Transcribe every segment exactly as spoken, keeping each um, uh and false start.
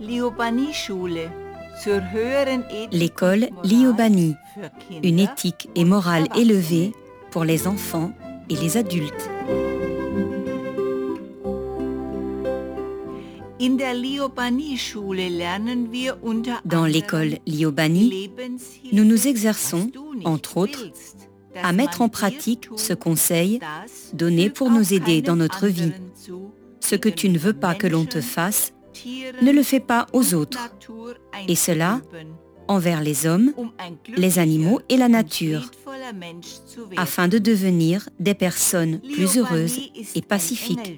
L'école Liobani, une éthique et morale élevée pour les enfants et les adultes. Dans l'école Liobani, nous nous exerçons, entre autres, à mettre en pratique ce conseil donné pour nous aider dans notre vie. Ce que tu ne veux pas que l'on te fasse, ne le fais pas aux autres. Et cela envers les hommes, les animaux et la nature, afin de devenir des personnes plus heureuses et pacifiques.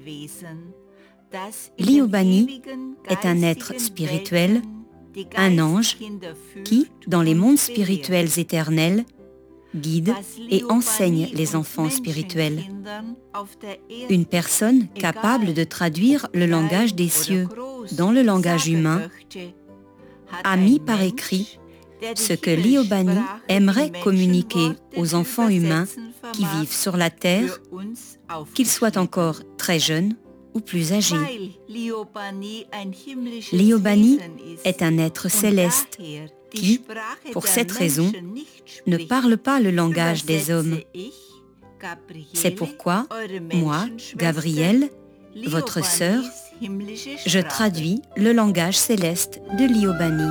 Liobani est un être spirituel, un ange qui, dans les mondes spirituels éternels, guide et enseigne les enfants spirituels. Une personne capable de traduire le langage des cieux dans le langage humain a mis par écrit ce que Liobani aimerait communiquer aux enfants humains qui vivent sur la terre, qu'ils soient encore très jeunes ou plus âgés. Liobani est un être céleste qui, pour cette raison, ne parle pas le langage des hommes. C'est pourquoi, moi, Gabrielle, votre sœur, je traduis le langage céleste de Liobani.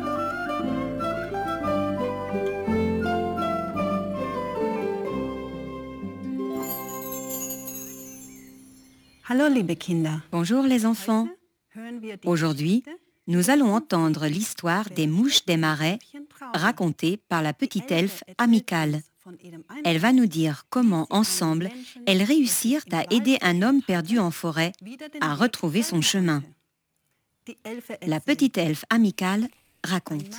Bonjour les enfants. Aujourd'hui, nous allons entendre l'histoire des mouches des marais racontée par la petite elfe Amicale. Elle va nous dire comment, ensemble, elles réussirent à aider un homme perdu en forêt à retrouver son chemin. La petite elfe Amicale raconte.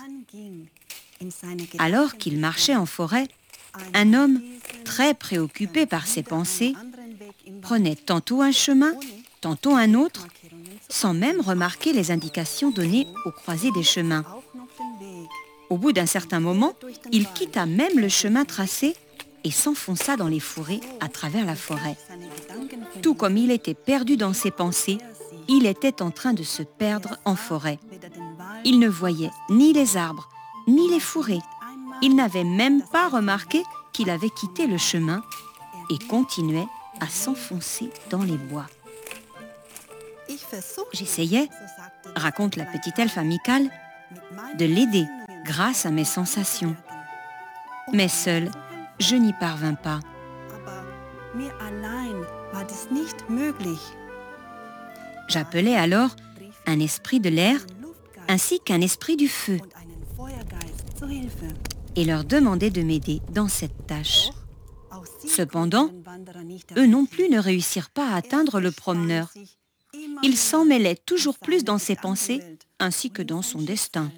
Alors qu'il marchait en forêt, un homme, très préoccupé par ses pensées, prenait tantôt un chemin, tantôt un autre, sans même remarquer les indications données au croisé des chemins. Au bout d'un certain moment, il quitta même le chemin tracé et s'enfonça dans les fourrés à travers la forêt. Tout comme il était perdu dans ses pensées, il était en train de se perdre en forêt. Il ne voyait ni les arbres, ni les fourrés. Il n'avait même pas remarqué qu'il avait quitté le chemin et continuait à s'enfoncer dans les bois. J'essayais, raconte la petite elfe Amicale, de l'aider grâce à mes sensations. Mais seule, je n'y parvins pas. J'appelais alors un esprit de l'air ainsi qu'un esprit du feu et leur demandais de m'aider dans cette tâche. Cependant, eux non plus ne réussirent pas à atteindre le promeneur. Il s'en mêlait toujours plus dans ses pensées ainsi que dans son destin.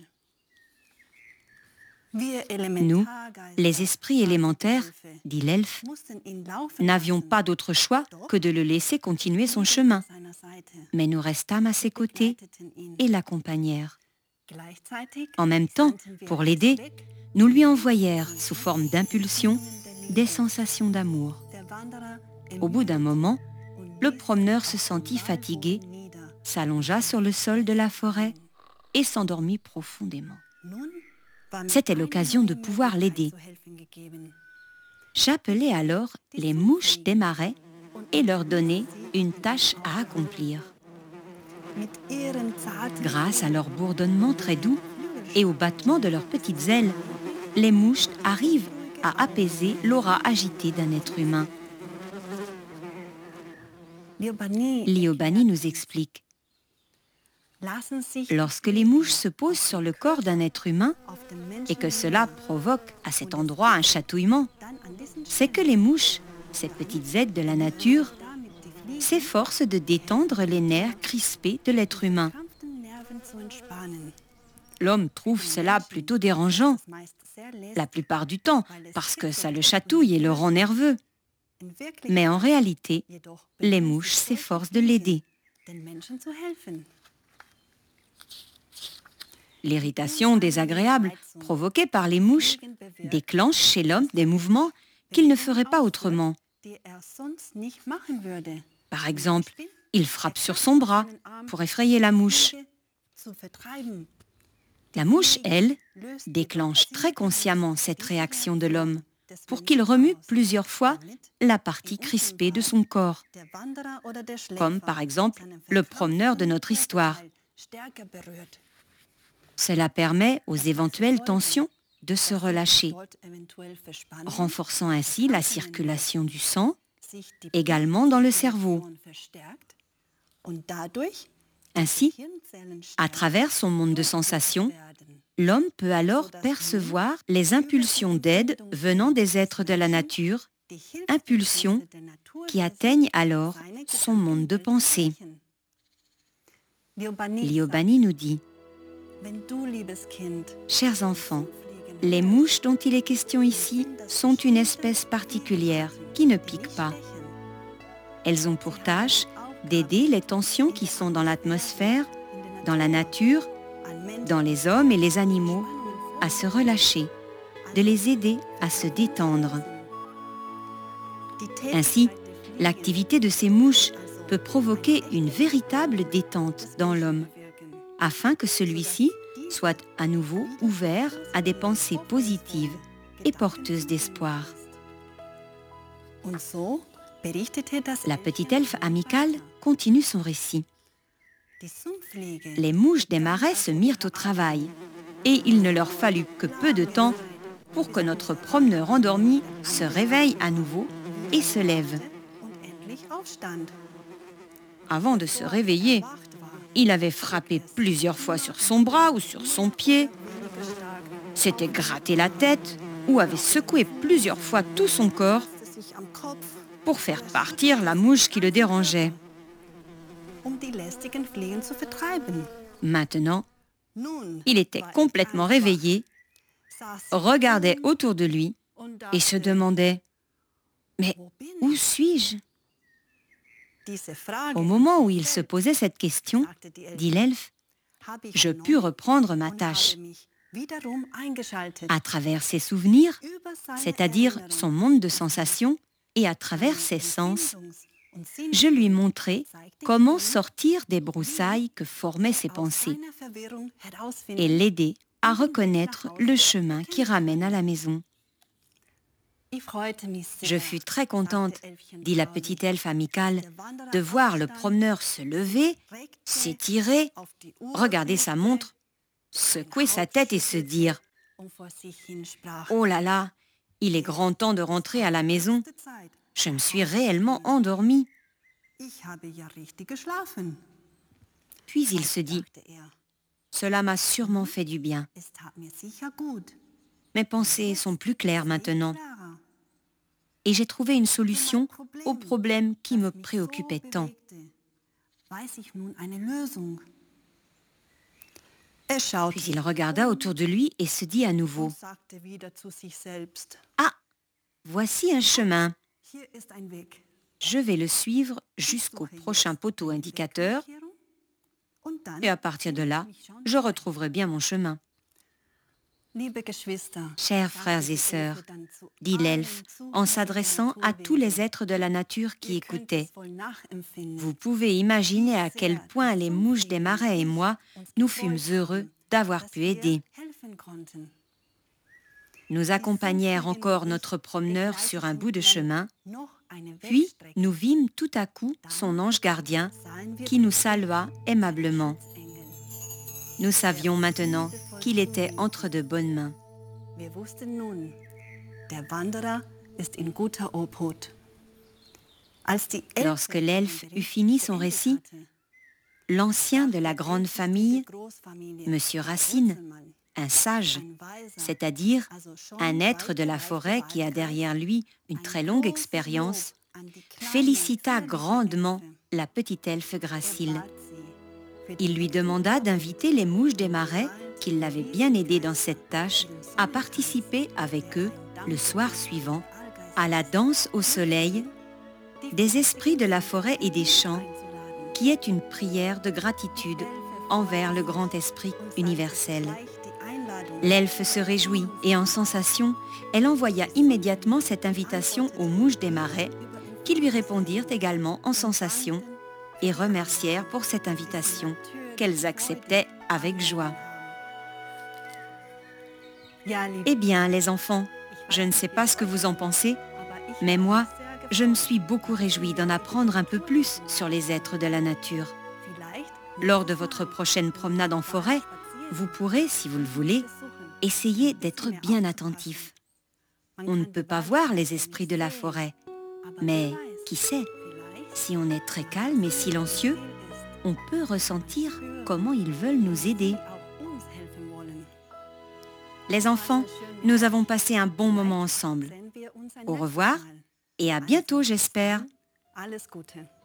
Nous, les esprits élémentaires, dit l'elfe, n'avions pas d'autre choix que de le laisser continuer son chemin. Mais nous restâmes à ses côtés et l'accompagnèrent. En même temps, pour l'aider, nous lui envoyèrent, sous forme d'impulsion, des sensations d'amour. Au bout d'un moment, le promeneur se sentit fatigué, s'allongea sur le sol de la forêt et s'endormit profondément. C'était l'occasion de pouvoir l'aider. J'appelai alors les mouches des marais et leur donnai une tâche à accomplir. Grâce à leur bourdonnement très doux et au battement de leurs petites ailes, les mouches arrivent à apaiser l'aura agitée d'un être humain. Liobani nous explique. Lorsque les mouches se posent sur le corps d'un être humain et que cela provoque à cet endroit un chatouillement, c'est que les mouches, ces petites êtres de la nature, s'efforcent de détendre les nerfs crispés de l'être humain. L'homme trouve cela plutôt dérangeant, la plupart du temps, parce que ça le chatouille et le rend nerveux. Mais en réalité, les mouches s'efforcent de l'aider. L'irritation désagréable provoquée par les mouches déclenche chez l'homme des mouvements qu'il ne ferait pas autrement. Par exemple, il frappe sur son bras pour effrayer la mouche, La mouche, elle, déclenche très consciemment cette réaction de l'homme pour qu'il remue plusieurs fois la partie crispée de son corps, comme par exemple le promeneur de notre histoire. Cela permet aux éventuelles tensions de se relâcher, renforçant ainsi la circulation du sang, également dans le cerveau. Ainsi, à travers son monde de sensations, l'homme peut alors percevoir les impulsions d'aide venant des êtres de la nature, impulsions qui atteignent alors son monde de pensée. Liobani nous dit: Chers enfants, les mouches dont il est question ici sont une espèce particulière qui ne pique pas. Elles ont pour tâche d'aider les tensions qui sont dans l'atmosphère, dans la nature, dans les hommes et les animaux, à se relâcher, de les aider à se détendre. Ainsi, l'activité de ces mouches peut provoquer une véritable détente dans l'homme, afin que celui-ci soit à nouveau ouvert à des pensées positives et porteuses d'espoir. La petite elfe amicale continue son récit. Les mouches des marais se mirent au travail, et il ne leur fallut que peu de temps pour que notre promeneur endormi se réveille à nouveau et se lève. Avant de se réveiller, il avait frappé plusieurs fois sur son bras ou sur son pied, s'était gratté la tête ou avait secoué plusieurs fois tout son corps pour faire partir la mouche qui le dérangeait. Maintenant, il était complètement réveillé, regardait autour de lui et se demandait « Mais où suis-je » Au moment où il se posait cette question, dit l'elfe, je pus reprendre ma tâche. À travers ses souvenirs, c'est-à-dire son monde de sensations, et à travers ses sens, je lui montrai comment sortir des broussailles que formaient ses pensées et l'aider à reconnaître le chemin qui ramène à la maison. Je fus très contente, dit la petite elfe amicale, de voir le promeneur se lever, s'étirer, regarder sa montre, secouer sa tête et se dire « Oh là là, il est grand temps de rentrer à la maison. Je me suis réellement endormie. » Puis il se dit « Cela m'a sûrement fait du bien. Mes pensées sont plus claires maintenant. Et j'ai trouvé une solution au problème qui me préoccupait tant. » Puis il regarda autour de lui et se dit à nouveau « Ah, voici un chemin. Je vais le suivre jusqu'au prochain poteau indicateur et à partir de là, je retrouverai bien mon chemin. » Chers frères et sœurs, dit l'elfe en s'adressant à tous les êtres de la nature qui écoutaient, vous pouvez imaginer à quel point les mouches des marais et moi, nous fûmes heureux d'avoir pu aider. Nous accompagnèrent encore notre promeneur sur un bout de chemin, puis nous vîmes tout à coup son ange gardien qui nous salua aimablement. Nous savions maintenant qu'il était entre de bonnes mains. Lorsque l'elfe eut fini son récit, l'ancien de la grande famille, Monsieur Racine, un sage, c'est-à-dire un être de la forêt qui a derrière lui une très longue expérience, félicita grandement la petite elfe gracile. Il lui demanda d'inviter les mouches des marais, qui l'avaient bien aidé dans cette tâche, à participer avec eux, le soir suivant, à la danse au soleil des esprits de la forêt et des champs, qui est une prière de gratitude envers le grand esprit universel. L'elfe se réjouit et en sensation, elle envoya immédiatement cette invitation aux mouches des marais, qui lui répondirent également en sensation et remercièrent pour cette invitation qu'elles acceptaient avec joie. Eh bien, les enfants, je ne sais pas ce que vous en pensez, mais moi, je me suis beaucoup réjouie d'en apprendre un peu plus sur les êtres de la nature. Lors de votre prochaine promenade en forêt, vous pourrez, si vous le voulez, essayer d'être bien attentif. On ne peut pas voir les esprits de la forêt, mais qui sait, si on est très calme et silencieux, on peut ressentir comment ils veulent nous aider. Les enfants, nous avons passé un bon moment ensemble. Au revoir et à bientôt, j'espère.